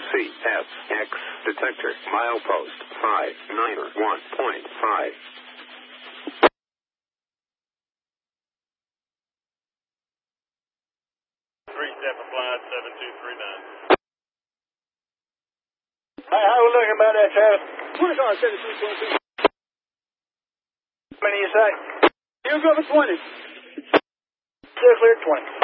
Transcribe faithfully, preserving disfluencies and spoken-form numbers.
C S X detector milepost five nine one point five. Three step applied seven two three nine. Hey, how we looking about that, Travis? twenty car, seventy-two twenty-two. How many you say? You go for twenty. Still clear twenty.